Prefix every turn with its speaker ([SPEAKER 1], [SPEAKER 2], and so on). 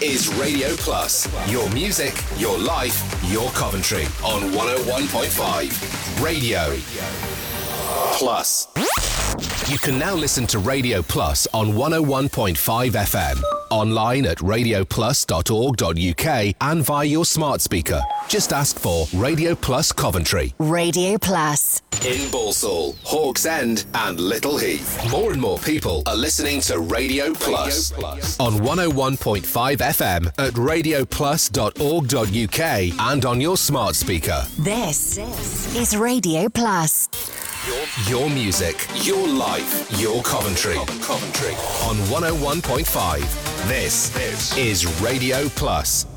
[SPEAKER 1] is Radio Plus. Your music, your life, your Coventry on 101.5 Radio Plus. You can now listen to Radio Plus on 101.5 FM, online at radioplus.org.uk and via your smart speaker. Just ask for Radio Plus Coventry.
[SPEAKER 2] Radio Plus.
[SPEAKER 1] In Balsall, Hawks End and Little Heath. More and more people are listening to Radio Plus on 101.5 FM at radioplus.org.uk and on your smart speaker.
[SPEAKER 2] This is Radio Plus.
[SPEAKER 1] Your music, your life, your Coventry. On 101.5. This is Radio Plus.